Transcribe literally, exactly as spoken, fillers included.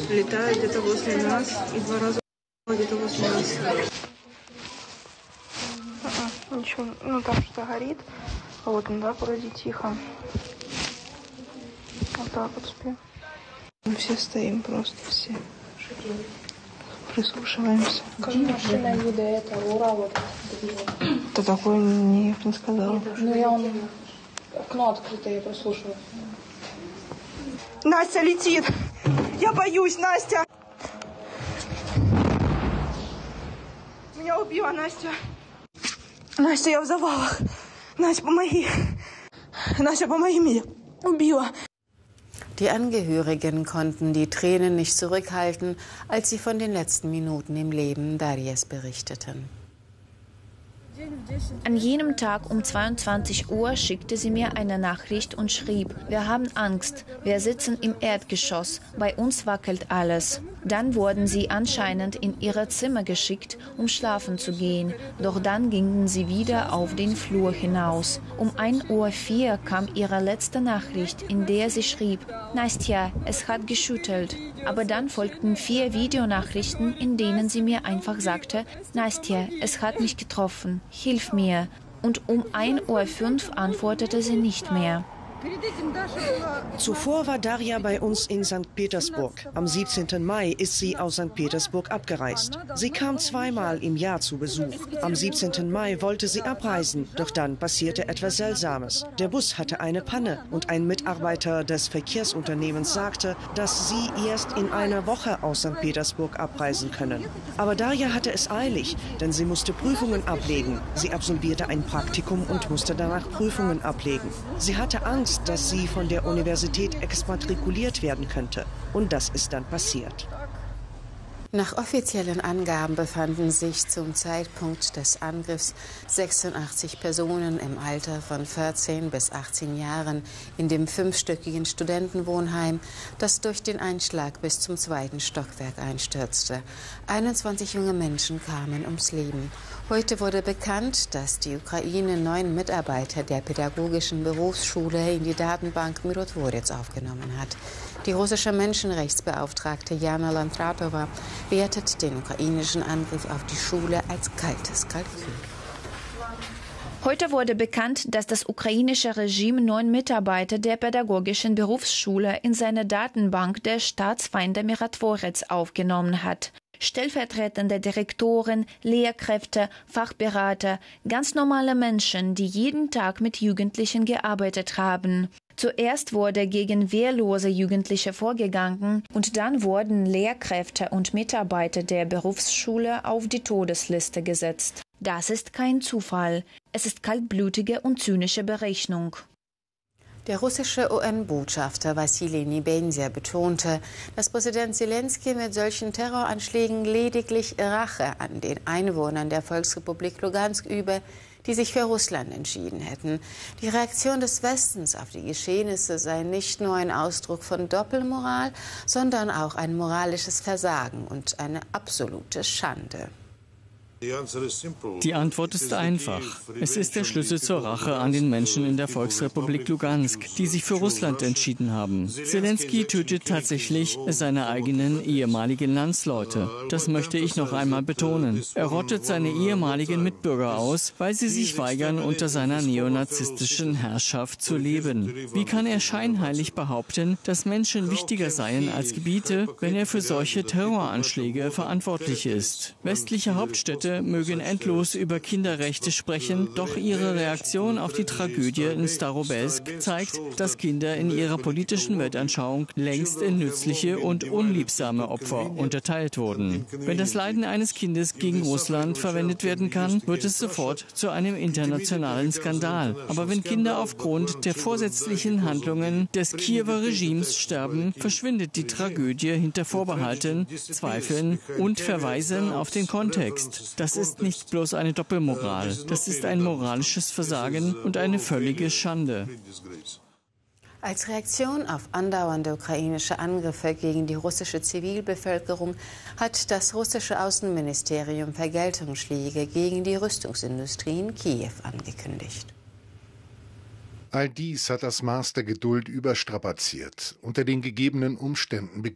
летают где-то возле нас и два раза где-то возле нас. Ничего, ну там что-то горит. Вот он, да, вроде тихо. Вот так вот спим. Мы все стоим просто, все. Прислушиваемся. Где машина вида это, ура, вот. Ты такое не, не сказала. Ну я он, окно открыто, я прослушиваю. Настя летит! Я боюсь, Настя! Меня убила Настя. Настя, я в завалах. Настя, помоги. Настя, помоги mir. Убила. Die Angehörigen konnten die Tränen nicht zurückhalten, als sie von den letzten Minuten im Leben Darjas berichteten. An jenem Tag um zweiundzwanzig Uhr schickte sie mir eine Nachricht und schrieb: Wir haben Angst, wir sitzen im Erdgeschoss, bei uns wackelt alles. Dann wurden sie anscheinend in ihre Zimmer geschickt, um schlafen zu gehen. Doch dann gingen sie wieder auf den Flur hinaus. Um ein Uhr vier kam ihre letzte Nachricht, in der sie schrieb: Nastja, es hat geschüttelt. Aber dann folgten vier Videonachrichten, in denen sie mir einfach sagte: Nastja, es hat mich getroffen. Hilf mir. Und um ein Uhr fünf antwortete sie nicht mehr. Zuvor war Darja bei uns in Sankt Petersburg. Am siebzehnten Mai ist sie aus Sankt Petersburg abgereist. Sie kam zweimal im Jahr zu Besuch. Am siebzehnten Mai wollte sie abreisen, doch dann passierte etwas Seltsames. Der Bus hatte eine Panne und ein Mitarbeiter des Verkehrsunternehmens sagte, dass sie erst in einer Woche aus Sankt Petersburg abreisen können. Aber Darja hatte es eilig, denn sie musste Prüfungen ablegen. Sie absolvierte ein Praktikum und musste danach Prüfungen ablegen. Sie hatte Angst, dass sie von der Universität exmatrikuliert werden könnte. Und das ist dann passiert. Nach offiziellen Angaben befanden sich zum Zeitpunkt des Angriffs sechsundachtzig Personen im Alter von vierzehn bis achtzehn Jahren in dem fünfstöckigen Studentenwohnheim, das durch den Einschlag bis zum zweiten Stockwerk einstürzte. einundzwanzig junge Menschen kamen ums Leben. Heute wurde bekannt, dass die Ukraine neun Mitarbeiter der pädagogischen Berufsschule in die Datenbank Mirotvorets aufgenommen hat. Die russische Menschenrechtsbeauftragte Jana Landratova wertet den ukrainischen Angriff auf die Schule als kaltes Kalkül. Heute wurde bekannt, dass das ukrainische Regime neun Mitarbeiter der pädagogischen Berufsschule in seine Datenbank der Staatsfeinde Mirotvorets aufgenommen hat. Stellvertretende Direktoren, Lehrkräfte, Fachberater, ganz normale Menschen, die jeden Tag mit Jugendlichen gearbeitet haben. Zuerst wurde gegen wehrlose Jugendliche vorgegangen und dann wurden Lehrkräfte und Mitarbeiter der Berufsschule auf die Todesliste gesetzt. Das ist kein Zufall. Es ist kaltblütige und zynische Berechnung. Der russische U N-Botschafter Wassili Nebenzia betonte, dass Präsident Zelensky mit solchen Terroranschlägen lediglich Rache an den Einwohnern der Volksrepublik Lugansk übe, die sich für Russland entschieden hätten. Die Reaktion des Westens auf die Geschehnisse sei nicht nur ein Ausdruck von Doppelmoral, sondern auch ein moralisches Versagen und eine absolute Schande. Die Antwort ist einfach. Es ist der Schlüssel zur Rache an den Menschen in der Volksrepublik Lugansk, die sich für Russland entschieden haben. Zelensky tötet tatsächlich seine eigenen ehemaligen Landsleute. Das möchte ich noch einmal betonen. Er rottet seine ehemaligen Mitbürger aus, weil sie sich weigern, unter seiner neonazistischen Herrschaft zu leben. Wie kann er scheinheilig behaupten, dass Menschen wichtiger seien als Gebiete, wenn er für solche Terroranschläge verantwortlich ist? Westliche Hauptstädte mögen endlos über Kinderrechte sprechen, doch ihre Reaktion auf die Tragödie in Starobelsk zeigt, dass Kinder in ihrer politischen Weltanschauung längst in nützliche und unliebsame Opfer unterteilt wurden. Wenn das Leiden eines Kindes gegen Russland verwendet werden kann, wird es sofort zu einem internationalen Skandal. Aber wenn Kinder aufgrund der vorsätzlichen Handlungen des Kiewer Regimes sterben, verschwindet die Tragödie hinter Vorbehalten, Zweifeln und Verweisen auf den Kontext. Das ist nicht bloß eine Doppelmoral, das ist ein moralisches Versagen und eine völlige Schande. Als Reaktion auf andauernde ukrainische Angriffe gegen die russische Zivilbevölkerung hat das russische Außenministerium Vergeltungsschläge gegen die Rüstungsindustrie in Kiew angekündigt. All dies hat das Maß der Geduld überstrapaziert. Unter den gegebenen Umständen